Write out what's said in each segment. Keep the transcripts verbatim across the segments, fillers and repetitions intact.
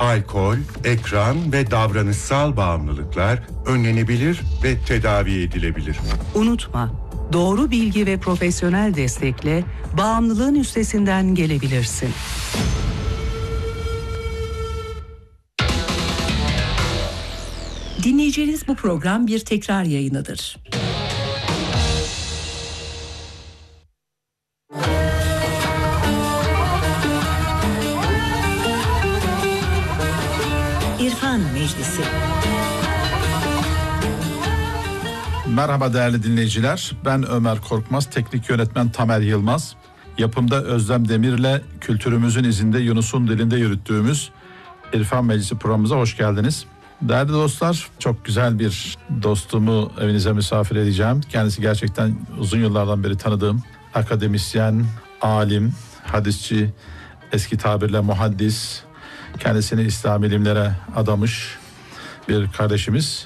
alkol, ekran ve davranışsal bağımlılıklar önlenebilir ve tedavi edilebilir. Unutma, doğru bilgi ve profesyonel destekle bağımlılığın üstesinden gelebilirsin. Dinleyeceğiniz bu program bir tekrar yayınıdır. İrfan Meclisi. Merhaba değerli dinleyiciler. Ben Ömer Korkmaz, teknik yönetmen Tamer Yılmaz. Yapımda Özlem Demir'le kültürümüzün izinde Yunus'un dilinde yürüttüğümüz İrfan Meclisi programımıza hoş geldiniz. Değerli dostlar, çok güzel bir dostumu evinize misafir edeceğim. Kendisi gerçekten uzun yıllardan beri tanıdığım akademisyen, alim, hadisçi, eski tabirle muhaddis, kendisini İslam ilimlere adamış bir kardeşimiz.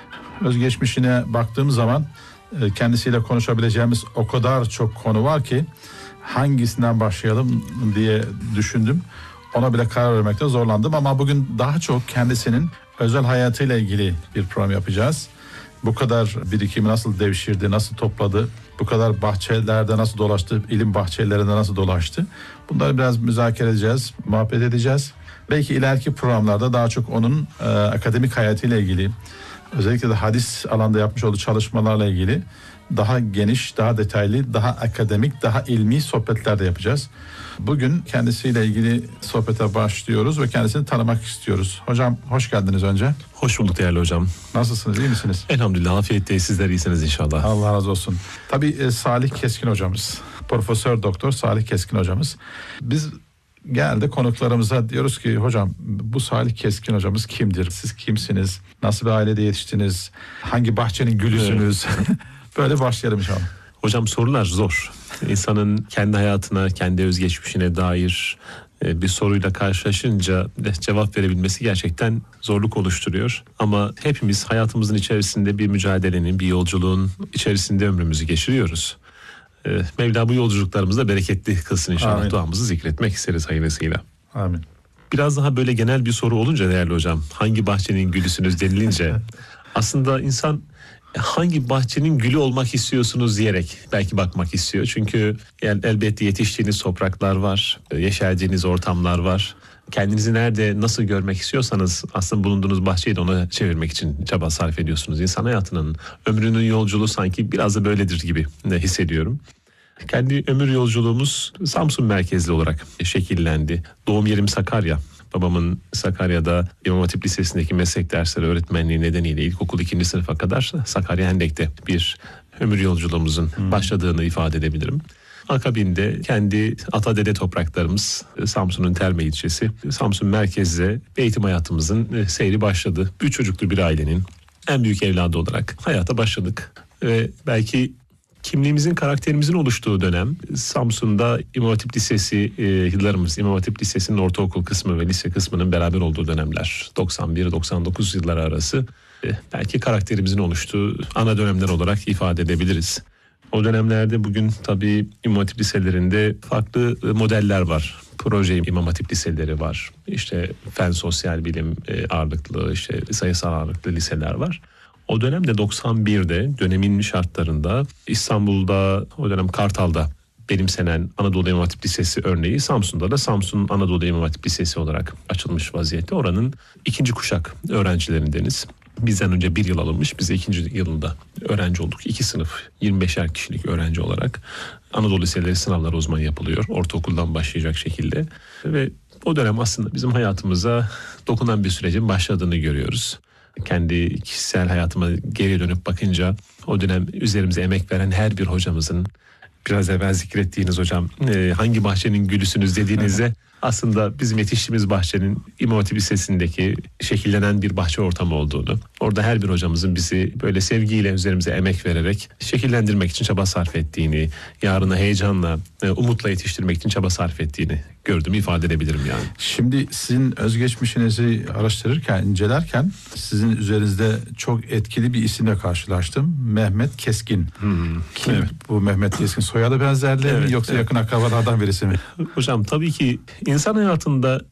Özgeçmişine baktığım zaman kendisiyle konuşabileceğimiz o kadar çok konu var ki hangisinden başlayalım diye düşündüm. Ona bile karar vermekte zorlandım ama bugün daha çok kendisinin özel hayatıyla ilgili bir program yapacağız. Bu kadar birikimi nasıl devşirdi, nasıl topladı, bu kadar bahçelerde nasıl dolaştı, ilim bahçelerinde nasıl dolaştı. Bunları biraz müzakere edeceğiz, muhabbet edeceğiz. Belki ileriki programlarda daha çok onun e, akademik hayatıyla ilgili, özellikle de hadis alanda yapmış olduğu çalışmalarla ilgili daha geniş, daha detaylı, daha akademik, daha ilmi sohbetler de yapacağız. Bugün kendisiyle ilgili sohbete başlıyoruz ve kendisini tanımak istiyoruz. Hocam hoş geldiniz önce. Hoş bulduk değerli hocam. Nasılsınız, iyi misiniz? Elhamdülillah, afiyetteyiz, sizler iyisiniz inşallah. Allah razı olsun. Tabii e, Salih Keskin hocamız, Profesör Doktor Salih Keskin hocamız. Biz genelde konuklarımıza diyoruz ki hocam bu Salih Keskin hocamız kimdir? Siz kimsiniz? Nasıl bir ailede yetiştiniz? Hangi bahçenin gülüsünüz? Evet. Böyle başlayalım inşallah. Hocam sorular zor. İnsanın kendi hayatına, kendi özgeçmişine dair bir soruyla karşılaşınca cevap verebilmesi gerçekten zorluk oluşturuyor. Ama hepimiz hayatımızın içerisinde bir mücadelenin, bir yolculuğun içerisinde ömrümüzü geçiriyoruz. Mevla bu yolculuklarımızda bereketli kılsın inşallah. Amin. Duamızı zikretmek isteriz hayırlısıyla. Amin. Biraz daha böyle genel bir soru olunca değerli hocam, hangi bahçenin gülüsünüz denilince aslında insan hangi bahçenin gülü olmak istiyorsunuz diyerek belki bakmak istiyor. Çünkü yani elbette yetiştiğiniz topraklar var, yaşadığınız ortamlar var. Kendinizi nerede, nasıl görmek istiyorsanız aslında bulunduğunuz bahçeyi de ona çevirmek için çaba sarf ediyorsunuz. İnsan hayatının, ömrünün yolculuğu sanki biraz da böyledir gibi hissediyorum. Kendi ömür yolculuğumuz Samsun merkezli olarak şekillendi. Doğum yerim Sakarya. Babamın Sakarya'da İmam Hatip Lisesi'ndeki meslek dersleri öğretmenliği nedeniyle ilkokul ikinci sınıfa kadar Sakarya Hendek'te bir ömür yolculuğumuzun hmm. başladığını ifade edebilirim. Akabinde kendi ata dede topraklarımız Samsun'un Terme ilçesi, Samsun merkezde eğitim hayatımızın seyri başladı. Üç çocuklu bir ailenin en büyük evladı olarak hayata başladık. Ve belki kimliğimizin, karakterimizin oluştuğu dönem Samsun'da İmam Hatip Lisesi e, yıllarımız, İmam Hatip Lisesi'nin ortaokul kısmı ve lise kısmının beraber olduğu dönemler. doksan bir doksan dokuz yılları arası e, belki karakterimizin oluştuğu ana dönemler olarak ifade edebiliriz. O dönemlerde bugün tabii İmam Hatip liselerinde farklı modeller var. Proje İmam Hatip liseleri var. İşte fen sosyal bilim e, ağırlıklı, işte sayısal ağırlıklı liseler var. O dönemde doksan birde dönemin şartlarında İstanbul'da, o dönem Kartal'da benimsenen Anadolu İmam Hatip Lisesi örneği Samsun'da da Samsun Anadolu İmam Hatip Lisesi olarak açılmış vaziyette. Oranın ikinci kuşak öğrencilerindeniz. Bizden önce bir yıl alınmış, biz ikinci yılında öğrenci olduk. İki sınıf, yirmi beşer kişilik öğrenci olarak Anadolu liseleri sınavları o zaman yapılıyor. Ortaokuldan başlayacak şekilde ve o dönem aslında bizim hayatımıza dokunan bir sürecin başladığını görüyoruz. Kendi kişisel hayatıma geri dönüp bakınca o dönem üzerimize emek veren her bir hocamızın, biraz evvel zikrettiğiniz hocam e, hangi bahçenin gülüsünüz dediğinizde aslında bizim yetiştiğimiz bahçenin İmam Hatip Lisesi'ndeki şekillenen bir bahçe ortamı olduğunu, orada her bir hocamızın bizi böyle sevgiyle üzerimize emek vererek şekillendirmek için çaba sarf ettiğini, yarına heyecanla, umutla yetiştirmek için çaba sarf ettiğini gördüm, ifade edebilirim yani. Şimdi sizin özgeçmişinizi araştırırken, incelerken sizin üzerinizde çok etkili bir isimle karşılaştım. Mehmet Keskin. Hmm, Kim evet. bu Mehmet Keskin? Soyadı benzerliği evet, mi yoksa evet. yakın akrabalardan birisi mi? Hocam tabii ki insan hayatında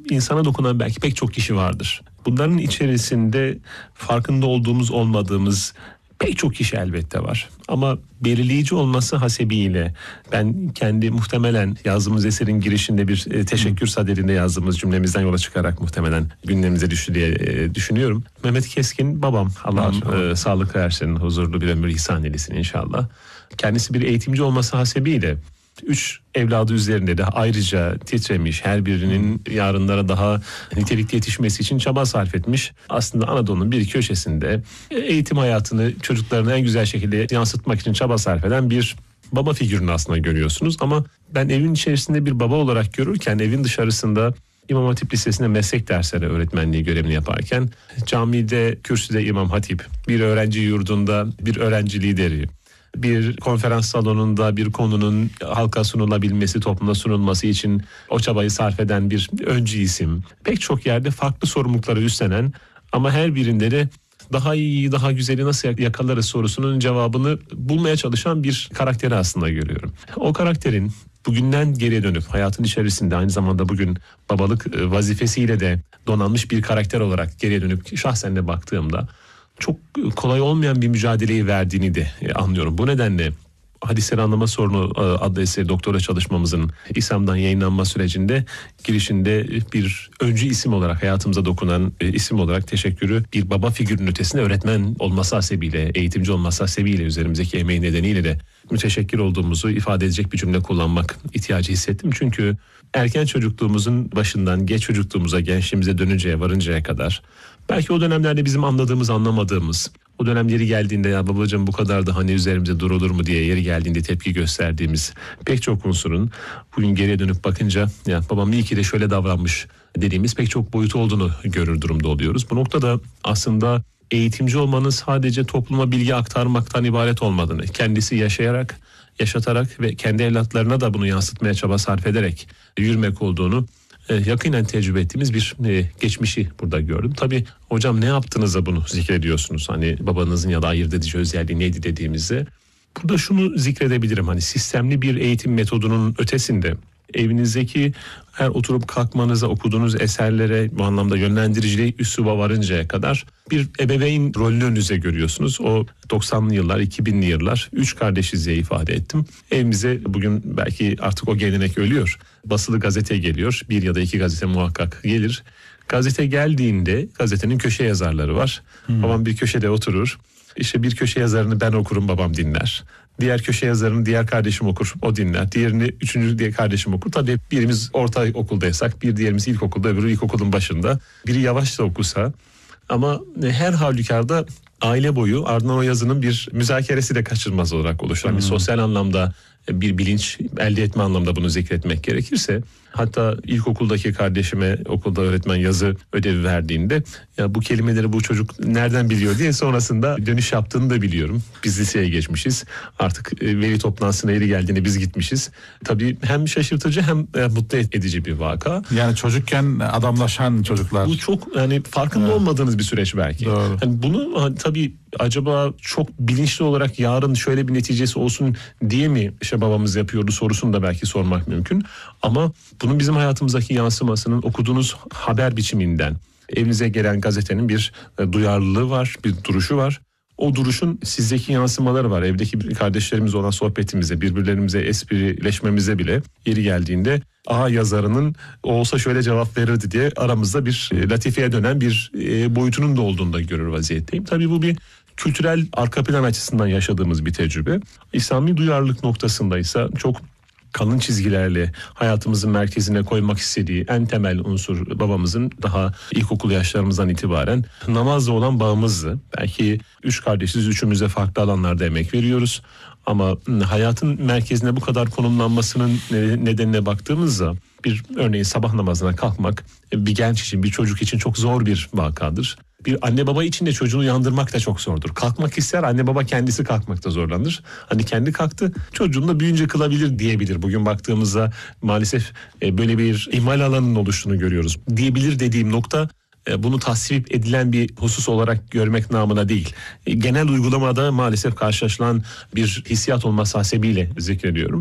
insana dokunan belki pek çok kişi vardır. Bunların içerisinde farkında olduğumuz olmadığımız pek çok kişi elbette var. Ama belirleyici olması hasebiyle ben kendi muhtemelen yazdığımız eserin girişinde bir e, teşekkür saderinde yazdığımız cümlemizden yola çıkarak muhtemelen gündemimize düştü diye e, düşünüyorum. Mehmet Keskin babam, Allah e, sağlık versin, huzurlu bir ömür ihsan eylesin inşallah. Kendisi bir eğitimci olması hasebiyle üç evladı üzerinde de ayrıca titremiş, her birinin yarınlara daha nitelikli yetişmesi için çaba sarf etmiş. Aslında Anadolu'nun bir köşesinde eğitim hayatını çocuklarına en güzel şekilde yansıtmak için çaba sarf eden bir baba figürünü aslında görüyorsunuz. Ama ben evin içerisinde bir baba olarak görürken evin dışarısında İmam Hatip Lisesi'nde meslek dersleri öğretmenliği görevini yaparken camide, kürsüde İmam Hatip, bir öğrenci yurdunda bir öğrenci lideri, bir konferans salonunda bir konunun halka sunulabilmesi, topluma sunulması için o çabayı sarf eden bir öncü isim. Pek çok yerde farklı sorumlulukları üstlenen ama her birinde de daha iyi, daha güzeli nasıl yakalarız sorusunun cevabını bulmaya çalışan bir karakteri aslında görüyorum. O karakterin bugünden geriye dönüp hayatın içerisinde aynı zamanda bugün babalık vazifesiyle de donanmış bir karakter olarak geriye dönüp şahsen de baktığımda çok kolay olmayan bir mücadeleyi verdiğini de anlıyorum. Bu nedenle Hadisleri Anlama Sorunu adlı eseri doktora çalışmamızın İSAM'dan yayınlanma sürecinde girişinde bir öncü isim olarak hayatımıza dokunan isim olarak teşekkürü bir baba figürünün ötesinde öğretmen olması hasebiyle, eğitimci olması hasebiyle üzerimizdeki emeği nedeniyle de müteşekkir olduğumuzu ifade edecek bir cümle kullanmak ihtiyacı hissettim. Çünkü erken çocukluğumuzun başından geç çocukluğumuza, gençliğimize dönünceye varıncaya kadar belki o dönemlerde bizim anladığımız, anlamadığımız, o dönemleri geldiğinde ya babacığım bu kadar da hani üzerimize durulur mu diye yeri geldiğinde tepki gösterdiğimiz pek çok unsurun bugün geriye dönüp bakınca ya babam iyi ki de şöyle davranmış dediğimiz pek çok boyutu olduğunu görür durumda oluyoruz. Bu noktada aslında eğitimci olmanın sadece topluma bilgi aktarmaktan ibaret olmadığını, kendisi yaşayarak, yaşatarak ve kendi evlatlarına da bunu yansıtmaya çaba sarf ederek yürümek olduğunu yakinen tecrübe ettiğimiz bir geçmişi burada gördüm. Tabii hocam ne yaptığınızda bunu zikrediyorsunuz. Hani babanızın ya da ayırt edici özelliği neydi dediğimizde. Burada şunu zikredebilirim. Hani sistemli bir eğitim metodunun ötesinde evinizdeki her oturup kalkmanıza, okuduğunuz eserlere bu anlamda yönlendiriciliği üsluba varıncaya kadar bir ebeveyn rolünü önünüze görüyorsunuz. O doksanlı yıllar, iki binli yıllar üç kardeşiz diye ifade ettim. Evimize bugün belki artık o gelenek ölüyor. Basılı gazete geliyor. Bir ya da iki gazete muhakkak gelir. Gazete geldiğinde gazetenin köşe yazarları var. Hmm. Babam bir köşede oturur. İşte bir köşe yazarını ben okurum, babam dinler. Diğer köşe yazarını diğer kardeşim okur, o dinler. Diğerini üçüncü diye kardeşim okur. Tabii birimiz ortaokuldaysak, bir diğerimiz ilkokulda, öbürü ilkokulun başında. Biri yavaş da okusa ama her halükarda aile boyu ardından o yazının bir müzakeresi de kaçınılmaz olarak oluşan hmm. bir sosyal anlamda bir bilinç elde etme anlamda bunu zikretmek gerekirse, hatta ilkokuldaki kardeşime okulda öğretmen yazı ödevi verdiğinde ya bu kelimeleri bu çocuk nereden biliyor diye sonrasında dönüş yaptığını da biliyorum. Biz liseye geçmişiz. Artık veli toplantısına yeri geldiğinde biz gitmişiz. Tabii hem şaşırtıcı hem mutlu edici bir vaka. Yani çocukken adamlaşan çocuklar. Bu çok yani farkında evet. olmadığınız bir süreç belki. Doğru. Yani bunu hani, tabii acaba çok bilinçli olarak yarın şöyle bir neticesi olsun diye mi işte babamız yapıyordu sorusunu da belki sormak mümkün. Ama bunun bizim hayatımızdaki yansımasının okuduğunuz haber biçiminden, evinize gelen gazetenin bir duyarlılığı var, bir duruşu var. O duruşun sizdeki yansımaları var. Evdeki kardeşlerimiz olan sohbetimize, birbirlerimize esprileşmemize bile yeri geldiğinde A yazarının olsa şöyle cevap verirdi diye aramızda bir latifeye dönen bir boyutunun da olduğunu da görür vaziyetteyim. Tabii bu bir kültürel arka plan açısından yaşadığımız bir tecrübe. İslami duyarlılık noktasında ise çok kalın çizgilerle hayatımızın merkezine koymak istediği en temel unsur babamızın daha ilkokul yaşlarımızdan itibaren namazla olan bağımızdı. Belki üç kardeşiz, üçümüze farklı alanlarda emek veriyoruz. Ama hayatın merkezine bu kadar konumlanmasının nedenine baktığımızda bir örneğin sabah namazına kalkmak bir genç için, bir çocuk için çok zor bir vakadır. Bir anne baba için de çocuğunu uyandırmak da çok zordur. Kalkmak ister, anne baba kendisi kalkmakta zorlanır. Hani kendi kalktı, çocuğunu da büyüyünce kılabilir diyebilir. Bugün baktığımızda maalesef böyle bir ihmal alanının oluştuğunu görüyoruz. Diyebilir dediğim nokta bunu tasvip edilen bir husus olarak görmek namına değil. Genel uygulamada maalesef karşılaşılan bir hissiyat olması hasebiyle zikrediyorum.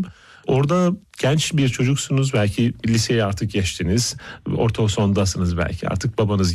Orada genç bir çocuksunuz, belki liseye artık geçtiniz, orta sondasınız belki, artık babanız